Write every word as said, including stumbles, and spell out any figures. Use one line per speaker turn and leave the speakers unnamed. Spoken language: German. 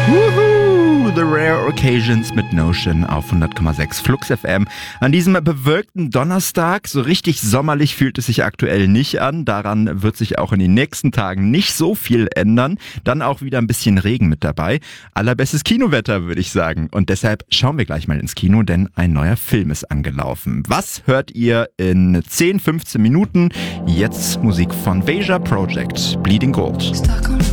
Woohoo! The Rare Occasions mit Notion auf hundert Komma sechs Flux F M. An diesem bewölkten Donnerstag, so richtig sommerlich fühlt es sich aktuell nicht an. Daran wird sich auch in den nächsten Tagen nicht so viel ändern. Dann auch wieder ein bisschen Regen mit dabei. Allerbestes Kinowetter, würde ich sagen. Und deshalb schauen wir gleich mal ins Kino, denn ein neuer Film ist angelaufen. Was hört ihr in zehn, fünfzehn Minuten? Jetzt Musik von Veja Project, Bleeding Gold.